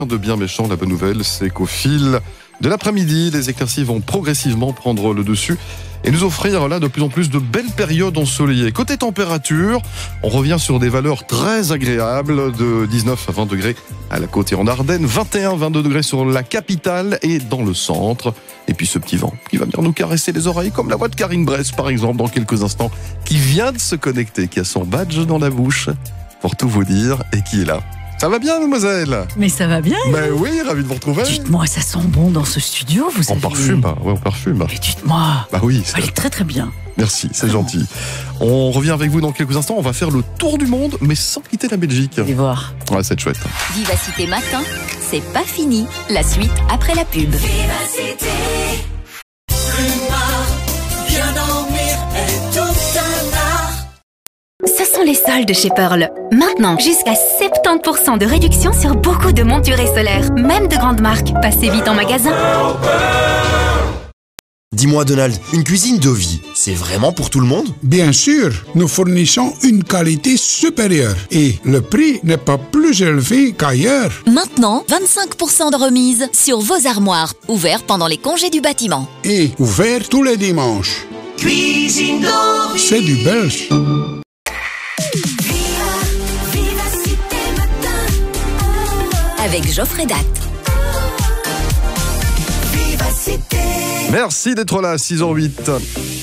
De bien méchant, la bonne nouvelle, c'est qu'au fil de l'après-midi, les éclaircies vont progressivement prendre le dessus et nous offrir là de plus en plus de belles périodes ensoleillées. Côté température, on revient sur des valeurs très agréables de 19 à 20 degrés à la côte et en Ardennes, 21-22 degrés sur la capitale et dans le centre. Et puis ce petit vent qui va venir nous caresser les oreilles, comme la voix de Karine Bress par exemple dans quelques instants, qui vient de se connecter, qui a son badge dans la bouche, pour tout vous dire, et qui est là. Ça va bien, mademoiselle? Mais ça va bien. Ben oui, ravi de vous retrouver. Dites-moi, ça sent bon dans ce studio, vous savez. En parfume, ouais, en parfume. Mais dites-moi. Bah oui. Elle est très très bien. Merci, c'est gentil. On revient avec vous dans quelques instants. On va faire le tour du monde, mais sans quitter la Belgique. Allez voir. Ouais, c'est chouette. Vivacité Matin, c'est pas fini. La suite après la pub. Vivacité. Bien dormir est tout un art. Ce sont les soldes chez Pearl. Maintenant, jusqu'à 70% de réduction sur beaucoup de montures et solaires, même de grandes marques. Passez vite en magasin. Dis-moi Donald, une cuisine Dovi, c'est vraiment pour tout le monde? Bien sûr, nous fournissons une qualité supérieure et le prix n'est pas plus élevé qu'ailleurs. Maintenant, 25% de remise sur vos armoires, ouverts pendant les congés du bâtiment. Et ouvert tous les dimanches. Cuisine Dovi. C'est du belge. Vivacité Matin. Avec Geoffrey Datt. Vivacité. Merci d'être là, 6h08.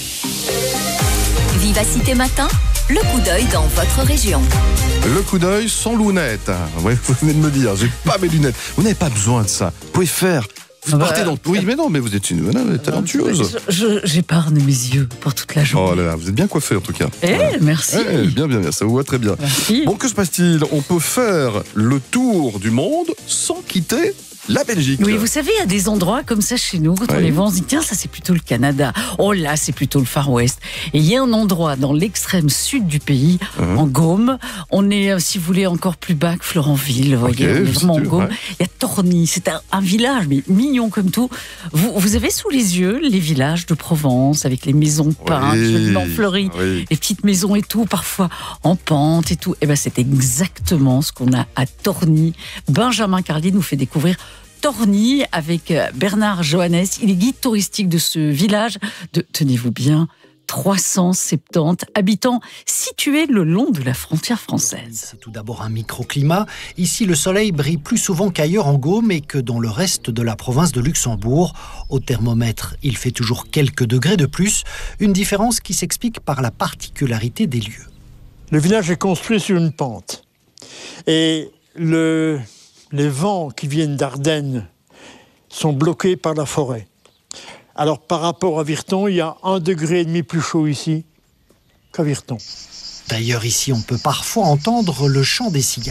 Vivacité Matin, le coup d'œil dans votre région. Le coup d'œil sans lunettes. Ouais, vous venez de me dire, j'ai pas mes lunettes. Vous n'avez pas besoin de ça. Vous pouvez faire. Vous partez dans. Oui, mais non, mais vous êtes une talentueuse. J'épargne mes yeux pour toute la journée. Oh là là, vous êtes bien coiffée en tout cas. Merci. Bien, ça vous va très bien. Merci. Bon, que se passe-t-il? On peut faire le tour du monde sans quitter la Belgique. Oui, vous savez, il y a des endroits comme ça chez nous, quand on les voit, on se dit, tiens, ça c'est plutôt le Canada. Oh là, c'est plutôt le Far West. Et il y a un endroit dans l'extrême sud du pays, en Gaume. On est, si vous voulez, encore plus bas que Florenville. Vous voyez, on est vraiment en Gaume. Il y a Torny, c'est un village, mais mignon comme tout. Vous avez sous les yeux les villages de Provence, avec les maisons peintes, joliment fleuries, les petites maisons et tout, parfois en pente et tout. Et ben, c'est exactement ce qu'on a à Torny. Benjamin Carlier nous fait découvrir Torny avec Bernard Johannes. Il est guide touristique de ce village de, tenez-vous bien, 370 habitants situés le long de la frontière française. C'est tout d'abord un microclimat. Ici, le soleil brille plus souvent qu'ailleurs en Gaume et que dans le reste de la province de Luxembourg. Au thermomètre, il fait toujours quelques degrés de plus, une différence qui s'explique par la particularité des lieux. Le village est construit sur une pente et les vents qui viennent d'Ardennes sont bloqués par la forêt. Alors par rapport à Virton, il y a 1,5 degré plus chaud ici qu'à Virton. D'ailleurs ici, on peut parfois entendre le chant des cigales.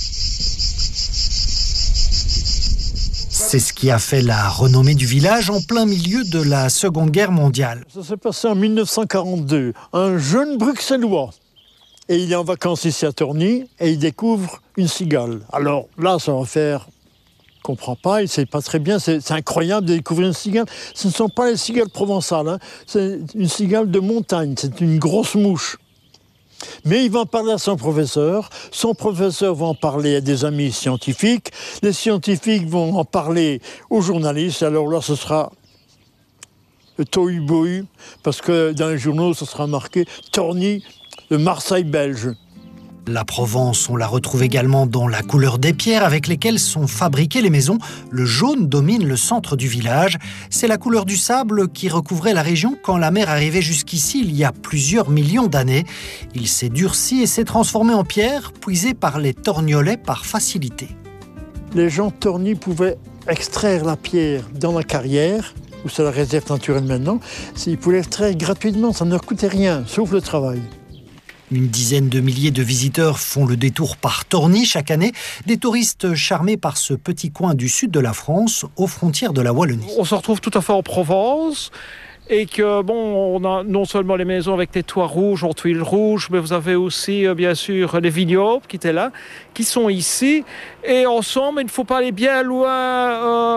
C'est ce qui a fait la renommée du village en plein milieu de la Seconde Guerre mondiale. Ça s'est passé en 1942. Un jeune bruxellois, et il est en vacances ici à Torny, et il découvre une cigale. Alors là, ça va faire... Il ne comprend pas, il ne sait pas très bien, c'est incroyable de découvrir une cigale. Ce ne sont pas les cigales provençales, hein. C'est une cigale de montagne, c'est une grosse mouche. Mais il va en parler à son professeur va en parler à des amis scientifiques, les scientifiques vont en parler aux journalistes, alors là ce sera le tohu-bohu, parce que dans les journaux ce sera marqué Torny, de Marseille belge. La Provence, on la retrouve également dans la couleur des pierres avec lesquelles sont fabriquées les maisons. Le jaune domine le centre du village. C'est la couleur du sable qui recouvrait la région quand la mer arrivait jusqu'ici il y a plusieurs millions d'années. Il s'est durci et s'est transformé en pierre, puisé par les torgnolais par facilité. Les gens de Torny pouvaient extraire la pierre dans la carrière, où c'est la réserve naturelle maintenant. Ils pouvaient l'extraire gratuitement, ça ne leur coûtait rien, sauf le travail. Une dizaine de milliers de visiteurs font le détour par Torny chaque année, des touristes charmés par ce petit coin du sud de la France, aux frontières de la Wallonie. On se retrouve tout à fait en Provence et que bon, on a non seulement les maisons avec des toits rouges en tuiles rouges, mais vous avez aussi bien sûr les vignobles qui étaient là, qui sont ici. Et ensemble, il ne faut pas aller bien loin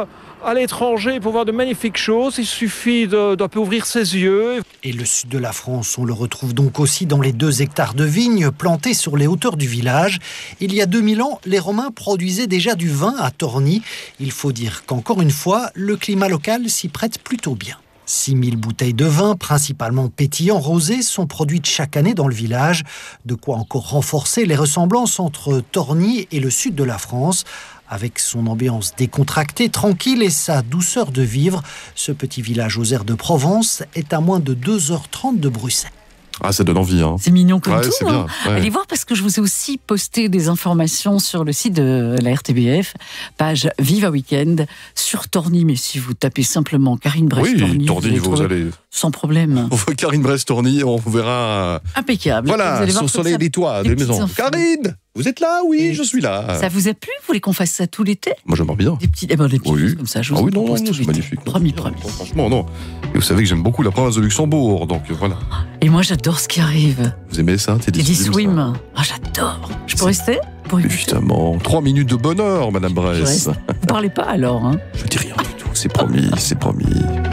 à l'étranger pour voir de magnifiques choses. Il suffit d'un peu ouvrir ses yeux. Et le sud de la France, on le retrouve donc aussi dans les 2 hectares de vignes plantés sur les hauteurs du village. Il y a 2000 ans, les Romains produisaient déjà du vin à Torny. Il faut dire qu'encore une fois, le climat local s'y prête plutôt bien. 6000 bouteilles de vin, principalement pétillants rosés, sont produites chaque année dans le village. De quoi encore renforcer les ressemblances entre Torny et le sud de la France. Avec son ambiance décontractée, tranquille et sa douceur de vivre, ce petit village aux airs de Provence est à moins de 2h30 de Bruxelles. Ah, ça donne envie. Hein. C'est mignon comme tout. C'est bien, ouais. Allez voir parce que je vous ai aussi posté des informations sur le site de la RTBF, page Viva Weekend, sur Torny. Mais si vous tapez simplement Karine Brest-Torny, vous allez... sans problème. On voit Karine Brest-Torny, on verra... Impeccable. Voilà, sur les toits des maisons. Karine, vous êtes là? Oui, je suis là. Ça vous a plu? Vous voulez qu'on fasse ça tout l'été? Moi, j'aimerais bien. Des petites choses comme ça. Je vous propose tout c'est magnifique. Promis. Franchement, non. Et vous savez que j'aime beaucoup la province de Luxembourg, donc voilà. Et moi, j'adore ce qui arrive. Vous aimez ça, Teddy Swim? Ah, j'adore. Je peux rester? Évidemment. 3 minutes de bonheur, Madame Bress. Vous parlez pas alors, hein? Je dis rien du tout, c'est promis, c'est promis.